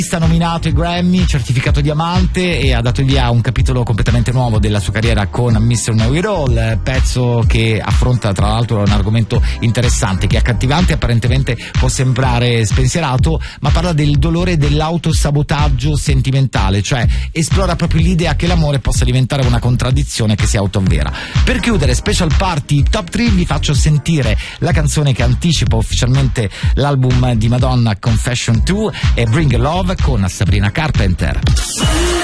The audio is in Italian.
Nominato ai Grammy, certificato diamante, e ha dato il via a un capitolo completamente nuovo della sua carriera con Mr. Know It All, pezzo che affronta tra l'altro un argomento interessante, che è accattivante, apparentemente può sembrare spensierato, ma parla del dolore dell'autosabotaggio sentimentale, cioè esplora proprio l'idea che l'amore possa diventare una contraddizione che si autoavvera. Per chiudere Special Party Top 3 vi faccio sentire la canzone che anticipa ufficialmente l'album di Madonna, Confession 2, e Bring Love con Sabrina Carpenter.